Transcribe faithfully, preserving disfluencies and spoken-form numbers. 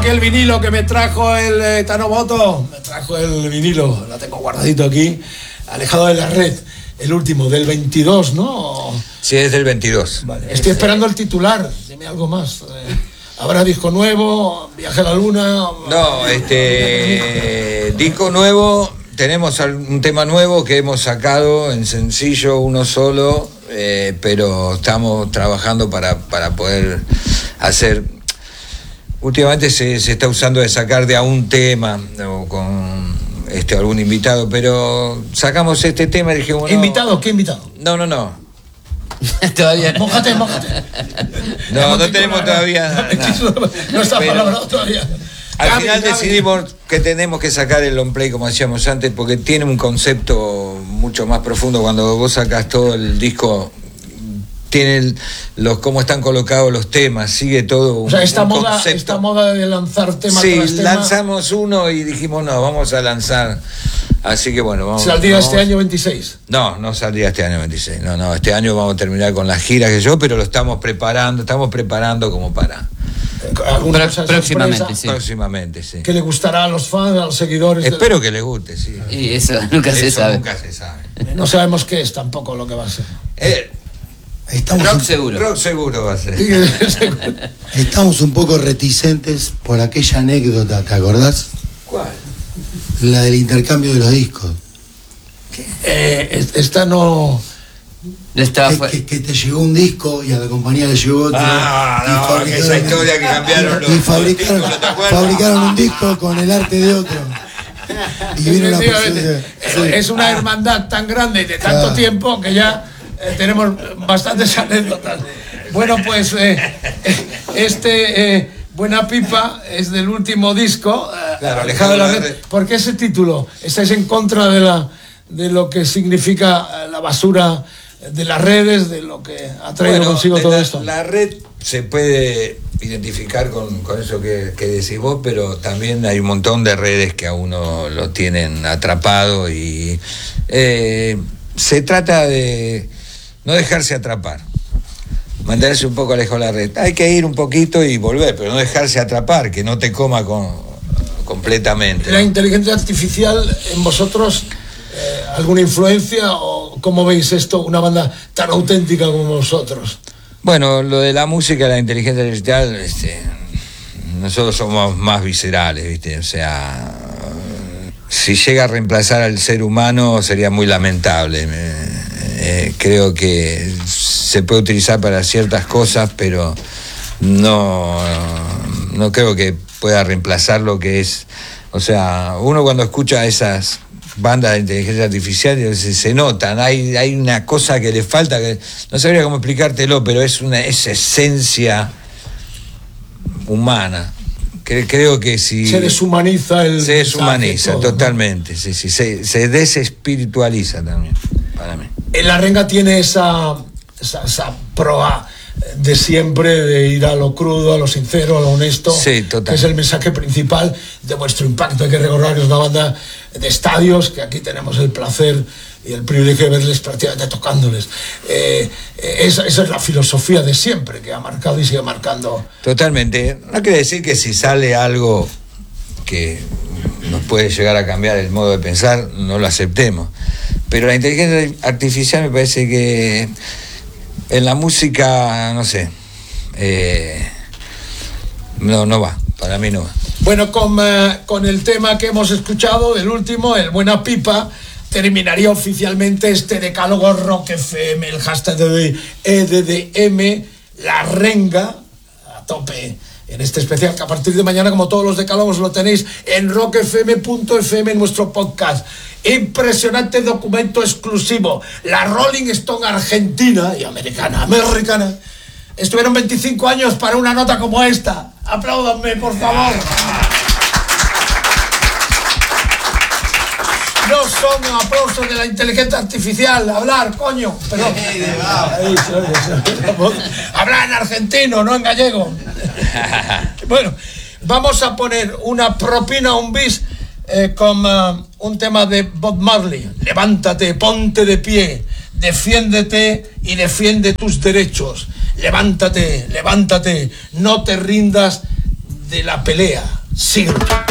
aquí el vinilo que me trajo el eh, Tano Boto. Me trajo el vinilo, lo tengo guardadito aquí. Alejado de la red, el último, del veintidós, ¿no? Sí, es del veintidós. Vale. Estoy esperando el titular, dime algo más. Eh, ¿Habrá disco nuevo? ¿Viaje a la luna? No, este disco nuevo, tenemos un tema nuevo que hemos sacado en sencillo, uno solo, eh, pero estamos trabajando para, para poder hacer. Últimamente se, se está usando de sacar de a un tema, o con este algún invitado, pero sacamos este tema y dijimos, no, ¿Invitado? ¿Qué invitado? No, no, no. Todavía no. Mójate, mójate. No, no tenemos todavía. No, no está palabrado todavía. Al Gaby, final Gaby. decidimos que tenemos que sacar el long play como hacíamos antes, porque tiene un concepto mucho más profundo. Cuando vos sacás todo el disco, tiene el, los cómo están colocados los temas, sigue todo un, o sea, esta un moda, concepto. esta moda de lanzar temas Sí, tras tema, lanzamos uno y dijimos, no, vamos a lanzar. Así que bueno, vamos. ¿saldría vamos. este año veintiséis? No, no saldría este año veintiséis. No, no, este año vamos a terminar con las giras que yo, pero lo estamos preparando, estamos preparando como para. ¿Alguna Pro- próximamente, sorpresa sí. Próximamente, sí. que le gustará a los fans, a los seguidores? Espero que les guste, sí. Y eso nunca se Eso sabe. nunca se sabe. de... No sabemos qué es tampoco lo que va a ser. Eh, Estamos, Rock un, seguro. rock seguro va a ser. estamos un poco reticentes por aquella anécdota, ¿te acordás? ¿Cuál? La del intercambio de los discos. eh, esta no... Estaba Que, fue- que- que te llegó un disco y a la compañía le llegó otro. Ah, y no, fabricaron- esa historia que cambiaron los- y fabricaron, los discos, ¿te acuerdas? fabricaron un disco con el arte de otro. Y vino la Efectivamente. persona. Eh, es una hermandad tan grande y de tanto Claro. tiempo que ya eh, tenemos bastantes anécdotas. Bueno, pues eh, este eh, Buena Pipa es del último disco, eh, Claro, Alejado de la Red. ¿Por qué ese título? ¿Estáis en contra de la de lo que significa eh, la basura de las redes, de lo que ha traído Bueno, consigo de todo la, esto? La red se puede identificar con, con eso que, que decís vos, pero también hay un montón de redes que a uno lo tienen atrapado y eh, se trata de no dejarse atrapar, mantenerse un poco lejos de la red. Hay que ir un poquito y volver, pero no dejarse atrapar, que no te coma con, completamente. ¿La inteligencia artificial en vosotros eh, alguna influencia o cómo veis esto, una banda tan auténtica como vosotros? Bueno, lo de la música, la inteligencia artificial, este, nosotros somos más viscerales, ¿viste? O sea, si llega a reemplazar al ser humano sería muy lamentable. Me, eh, creo que se puede utilizar para ciertas cosas, pero no, no creo que pueda reemplazar lo que es. O sea, uno cuando escucha esas bandas de inteligencia artificial se, se notan, hay, hay una cosa que le falta, que no sabría cómo explicártelo, pero es una esa esencia humana. Que, creo que si Se deshumaniza el se deshumaniza mensaje, todo, totalmente, sí, sí, se, se desespiritualiza también, para mí. ¿no? La renga tiene esa, esa, esa proa de siempre, de ir a lo crudo, a lo sincero, a lo honesto, Sí, total. que es el mensaje principal de vuestro impacto. Hay que recordar que es una banda de estadios, que aquí tenemos el placer y el privilegio de verles prácticamente tocándoles. Eh, eh, esa, esa es la filosofía de siempre, que ha marcado y sigue marcando. Totalmente. No quiere decir que si sale algo que nos puede llegar a cambiar el modo de pensar, no lo aceptemos. Pero la inteligencia artificial me parece que en la música, no sé, eh, no, no va, para mí no va. Bueno, con, uh, con el tema que hemos escuchado, el último, el Buena Pipa, terminaría oficialmente este decálogo Rock F M, el hashtag de E D D M, la renga, a tope en este especial, que a partir de mañana, como todos los decálogos, lo tenéis en rock f m punto f m en nuestro podcast. Impresionante documento exclusivo. La Rolling Stone argentina y americana, americana, estuvieron veinticinco años para una nota como esta. Apláudanme, por favor. No son aplausos de la inteligencia artificial. Hablar, coño. Perdón. Hablar en argentino, no en gallego. Bueno, vamos a poner una propina, un bis eh, con uh, un tema de Bob Marley. Levántate, ponte de pie, defiéndete y defiende tus derechos. Levántate, levántate, no te rindas de la pelea. Sigue luchando.